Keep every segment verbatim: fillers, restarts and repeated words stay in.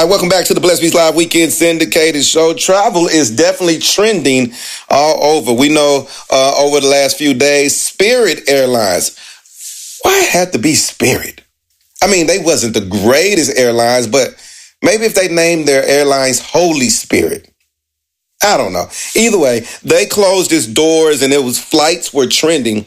All right, welcome back to the Blessed Beast Live Weekend Syndicated Show. Travel is definitely trending all over. We know uh, over the last few days, Spirit Airlines. Why it had to be Spirit? I mean, they wasn't the greatest airlines, but maybe if they named their airlines Holy Spirit. I don't know. Either way, they closed its doors and it was flights were trending.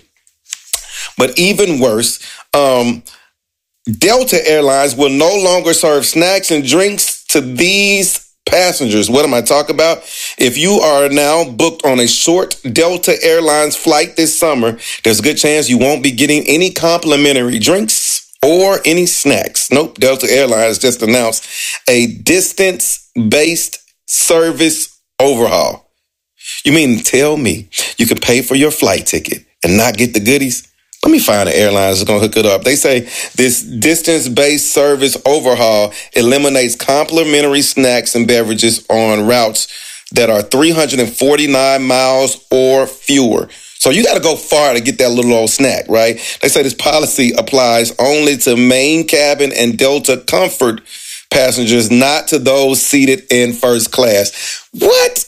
But even worse, um, Delta Airlines will no longer serve snacks and drinks to these passengers. What am I talking about? If you are now booked on a short Delta Airlines flight this summer, there's a good chance you won't be getting any complimentary drinks or any snacks. Nope, Delta Airlines just announced a distance-based service overhaul. You mean to tell me you can pay for your flight ticket and not get the goodies? Let me find an airline that's going to hook it up. They say this distance-based service overhaul eliminates complimentary snacks and beverages on routes that are three hundred forty-nine miles or fewer. So you got to go far to get that little old snack, right? They say this policy applies only to main cabin and Delta Comfort passengers, not to those seated in first class. What?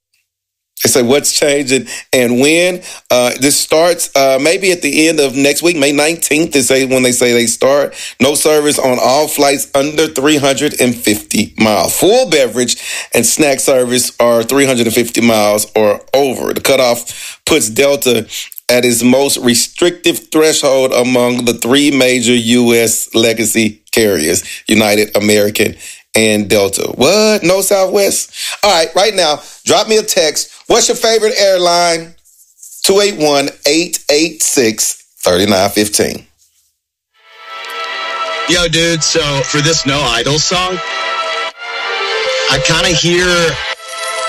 They say what's changing and when. Uh, this starts uh, maybe at the end of next week, May nineteenth, is when they say they start. No service on all flights under three hundred fifty miles. Full beverage and snack service are three hundred fifty miles or over. The cutoff puts Delta at its most restrictive threshold among the three major U S legacy carriers, United, American, and Delta. What? No Southwest? All right, right now, drop me a text. What's your favorite airline? two eight one, eight eight six, three nine one five. Yo, dude, so for this No Idol song, I kind of hear